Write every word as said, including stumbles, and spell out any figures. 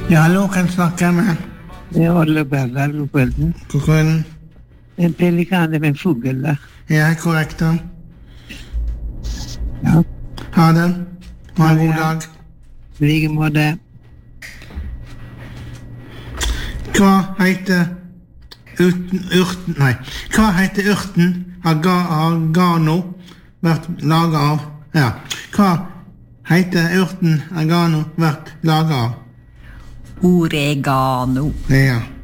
Ja, hallo, kan snakke med. Det er Olle Berger, god kvelden. God kvelden. En pelikan er en fugl, da. Ja, korrekt da. Ja. Ha det. Ha en god dag. I like måte. Hva heter urten, urten, nei, hva heter urten aga, agano vært laget av? Ja, hva heter urten agano vært laget av? Oregano. Ja.